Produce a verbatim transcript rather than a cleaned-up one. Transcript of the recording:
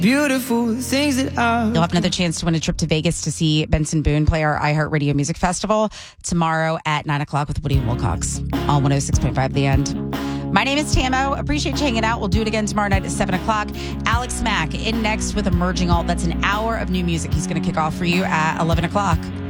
Beautiful things that I... You'll have another chance to win a trip to Vegas to see Benson Boone play our iHeartRadio Music Festival tomorrow at nine o'clock with Woody and Wilcox on one oh six point five The End. My name is Tamo. Appreciate you hanging out. We'll do it again tomorrow night at seven o'clock. Alex Mack in next with Emerging Alt. That's an hour of new music he's going to kick off for you at eleven o'clock.